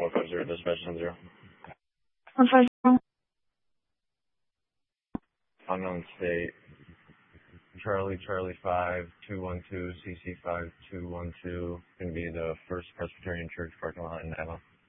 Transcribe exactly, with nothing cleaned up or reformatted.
four five zero, dispatch ten zero. one five zero. Unknown state. Charlie, Charlie five, two one two, C C five, two one two. Going to be the First Presbyterian Church parking lot in Napa.